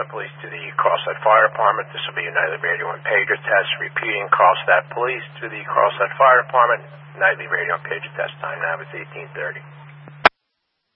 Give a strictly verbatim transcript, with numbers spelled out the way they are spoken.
Carlsbad Police to the Carlsbad Fire Department. This will be a nightly radio and pager test. Repeating, Carlsbad Police to the Carlsbad Fire Department. Nightly radio and pager test. Time now is eighteen thirty.